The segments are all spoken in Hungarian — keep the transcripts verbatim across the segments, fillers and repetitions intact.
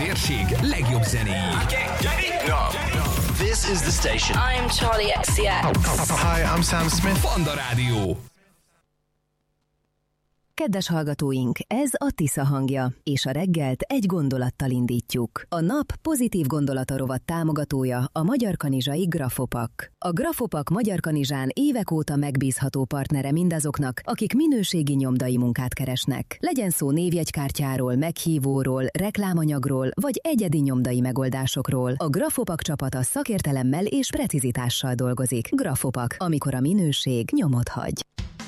térség legjobb zenéi. This is the station. I'm Charlie X C X. Hi, I'm Sam Smith. Panda Rádió. Kedves hallgatóink, ez a Tisza hangja, és a reggelt egy gondolattal indítjuk. A nap pozitív gondolata rovat támogatója a Magyar Kanizsai Grafopak. A Grafopak Magyar Kanizsán évek óta megbízható partnere mindazoknak, akik minőségi nyomdai munkát keresnek. Legyen szó névjegykártyáról, meghívóról, reklámanyagról, vagy egyedi nyomdai megoldásokról. A Grafopak csapata szakértelemmel és precizitással dolgozik. Grafopak, amikor a minőség nyomot hagy.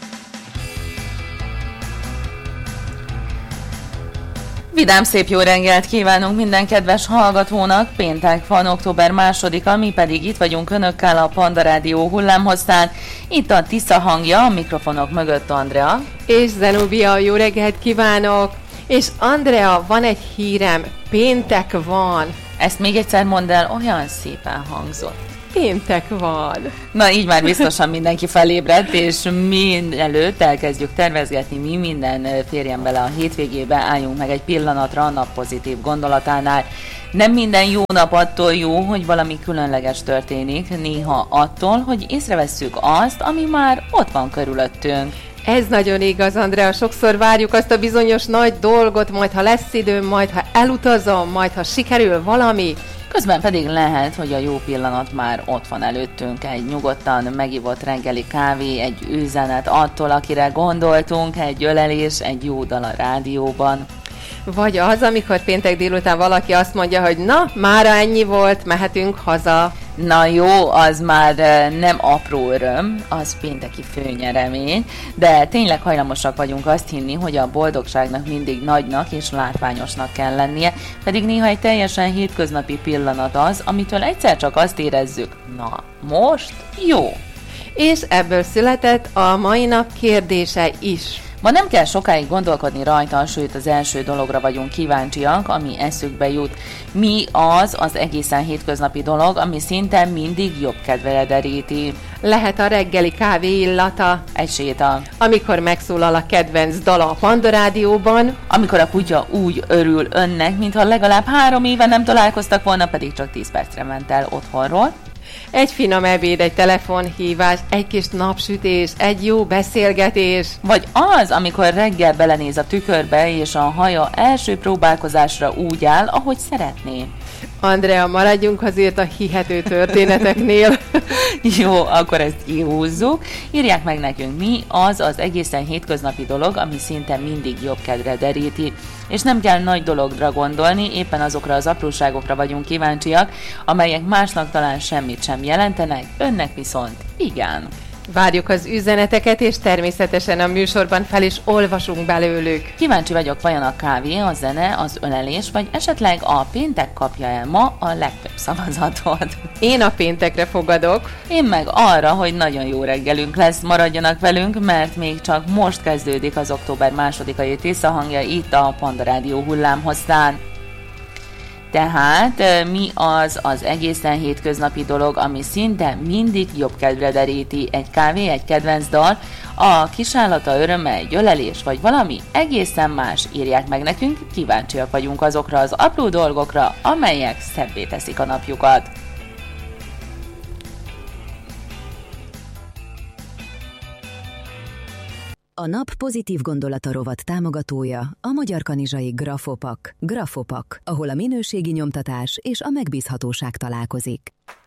Vidám szép jó reggelt kívánunk minden kedves hallgatónak, péntek van, október másodika, mi pedig itt vagyunk önökkel a Panda Rádió hullámhosszán. Itt a Tisza hangja, a mikrofonok mögött Andrea. És Zenobia, jó reggelt kívánok! És Andrea, van egy hírem, péntek van. Ezt még egyszer mondd el, olyan szépen hangzott. Péntek van. Na, így már biztosan mindenki felébredt, és mielőtt elkezdjük tervezgetni, mi minden férjen bele a hétvégébe, álljunk meg egy pillanatra a nap pozitív gondolatánál. Nem minden jó nap attól jó, hogy valami különleges történik, néha attól, hogy észrevesszük azt, ami már ott van körülöttünk. Ez nagyon igaz, Andrea, sokszor várjuk azt a bizonyos nagy dolgot, majd ha lesz időm, majd ha elutazom, majd ha sikerül valami. Közben pedig lehet, hogy a jó pillanat már ott van előttünk, egy nyugodtan megivott reggeli kávé, egy üzenet attól, akire gondoltunk, egy ölelés, egy jó dal a rádióban. Vagy az, amikor péntek délután valaki azt mondja, hogy na, mára ennyi volt, mehetünk haza. Na jó, az már nem apró öröm, az pénteki főnyeremény, de tényleg hajlamosak vagyunk azt hinni, hogy a boldogságnak mindig nagynak és látványosnak kell lennie, pedig néha egy teljesen hétköznapi pillanat az, amitől egyszer csak azt érezzük, na most jó. És ebből született a mai nap kérdése is. Ma nem kell sokáig gondolkodni rajta, sőt az első dologra vagyunk kíváncsiak, ami eszükbe jut. Mi az az egészen hétköznapi dolog, ami szinte mindig jobb kedvre deríti? Lehet a reggeli kávé illata, egy séta, amikor megszólal a kedvenc dala a Panda Rádióban, amikor a kutya úgy örül önnek, mintha legalább három éve nem találkoztak volna, pedig csak tíz percre ment el otthonról. Egy finom ebéd, egy telefonhívás, egy kis napsütés, egy jó beszélgetés. Vagy az, amikor reggel belenéz a tükörbe, és a haja első próbálkozásra úgy áll, ahogy szeretné. Andrea, maradjunk azért a hihető történeteknél. Jó, akkor ezt kihúzzuk. Írják meg nekünk, mi az az egészen hétköznapi dolog, ami szinte mindig jobb kedvre deríti. És nem kell nagy dologra gondolni, éppen azokra az apróságokra vagyunk kíváncsiak, amelyek másnak talán semmit sem jelentenek, önnek viszont igen. Várjuk az üzeneteket, és természetesen a műsorban fel is olvasunk belőlük. Kíváncsi vagyok, vajon a kávé, a zene, az ölelés, vagy esetleg a péntek kapja el ma a legtöbb szavazatot. Én a péntekre fogadok. Én meg arra, hogy nagyon jó reggelünk lesz, maradjanak velünk, mert még csak most kezdődik az október másodikai Tisza hangja itt a Panda Rádió hullámhosszán. Tehát mi az az egészen hétköznapi dolog, ami szinte mindig jobb kedvre deríti? Egy kávé, egy kedvenc dal, a kisállata öröme, egy ölelés, vagy valami egészen más? Írják meg nekünk, kíváncsiak vagyunk azokra az apró dolgokra, amelyek szebbé teszik a napjukat. A nap pozitív gondolata rovat támogatója a Magyar Kanizsai Grafopak. Grafopak, ahol a minőségi nyomtatás és a megbízhatóság találkozik.